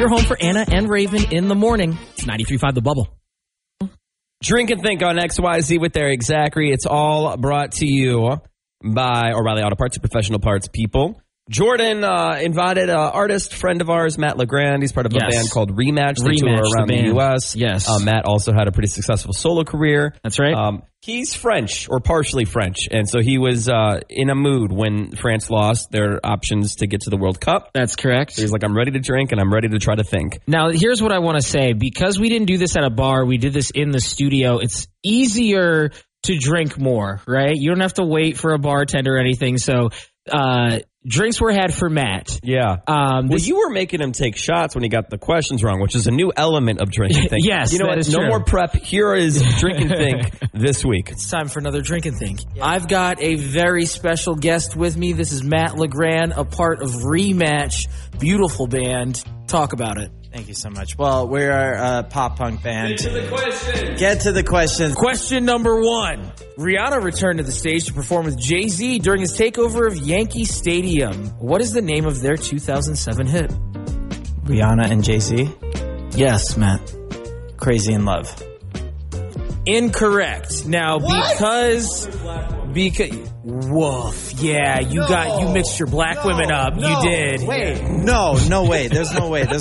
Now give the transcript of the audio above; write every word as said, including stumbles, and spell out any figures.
your home for Anna and Raven in the morning. It's ninety-three point five The Bubble. Drink and Think on X Y Z with Eric Zachary. It's all brought to you by O'Reilly Auto Parts, professional parts people. Jordan uh, invited an artist friend of ours, Matt LeGrand. He's part of a Yes. band called Rematch. They Rematch, tour around the the, band. U S Yes. Uh, Matt also had a pretty successful solo career. That's right. Um, he's French, or partially French, and so he was uh, in a mood when France lost their options to get to the World Cup. That's correct. So he's like, I'm ready to drink, and I'm ready to try to think. Now, here's what I want to say. Because we didn't do this at a bar, we did this in the studio. It's easier to drink more, right? You don't have to wait for a bartender or anything. So uh, drinks were had for Matt. Yeah. Um, well, this- you were making him take shots when he got the questions wrong, which is a new element of Drink and Think. Yes, You know that what? is No true. more prep. Here is Drink and Think this week. It's time for another Drink and Think. I've got a very special guest with me. This is Matt LeGrand, a part of Rematch. Beautiful band. Talk about it. Thank you so much. Well, we're a pop punk band. Get to the question. Get to the question. Question number one. Rihanna returned to the stage to perform with Jay-Z during his takeover of Yankee Stadium. What is the name of their two thousand seven hit? Rihanna and Jay-Z. Yes, Matt. Crazy in Love. Incorrect. Now, because... Because... Woof. Yeah, you got... You mixed your black women up. You did. Wait. No, no way. There's no way. There's